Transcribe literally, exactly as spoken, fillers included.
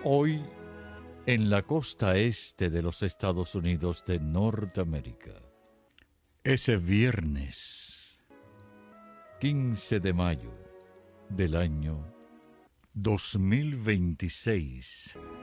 Hoy, en la costa este de los Estados Unidos de Norteamérica. Ese viernes, quince de mayo del año dos mil veintiséis.